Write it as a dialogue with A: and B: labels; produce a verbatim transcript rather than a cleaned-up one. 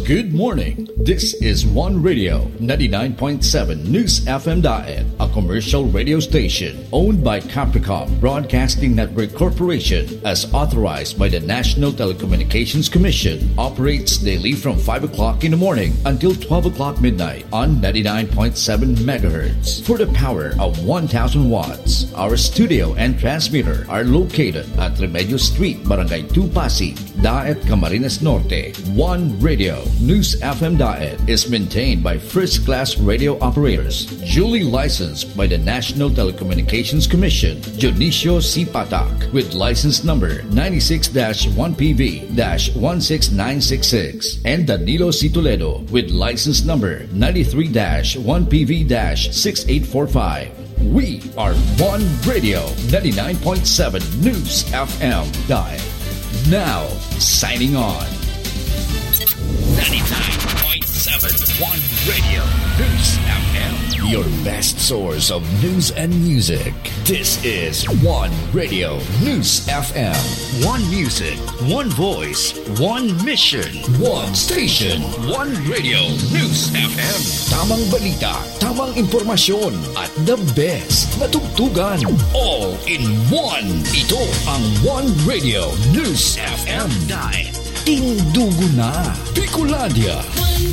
A: Good morning. This is One Radio ninety-nine point seven News F M Daet, a commercial radio station owned by Capricorn Broadcasting Network Corporation as authorized by the National Telecommunications Commission. Operates daily from five o'clock in the morning until twelve o'clock midnight on ninety-nine point seven megahertz. For the power of one thousand watts, our studio and transmitter are located at Remedio Street, Barangay two, Pasig, Daet, Camarines Norte. One Radio News F M Daet is maintained by first-class radio operators, duly licensed by the National Telecommunications Commission, Dionisio C. Patak, with license number ninety-six dash one P V dash one six nine six six, and Danilo C. Toledo, with license number ninety-three dash one P V dash six eight four five. We are One Radio ninety-nine point seven News F M Daet. Now, signing on. ninety-nine point seven One Radio News F M, your best source of news and music. This is One Radio News F M. One music, one voice, one mission, one station. One Radio News F M. Tamang balita, tamang impormasyon, at the best na tugtugan. All in one. Ito ang One Radio News F M. Daet. Tindugo na. Picolandia.